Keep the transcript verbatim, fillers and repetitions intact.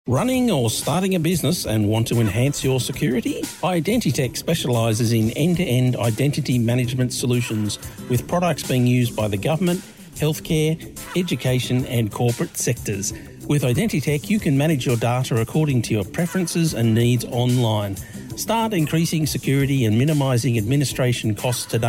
Running or starting a business and want to enhance your security? Identitech specialises in end-to-end identity management solutions with products being used by the government, healthcare, education and corporate sectors. With Identitech, you can manage your data according to your preferences and needs online. Start increasing security and minimising administration costs today.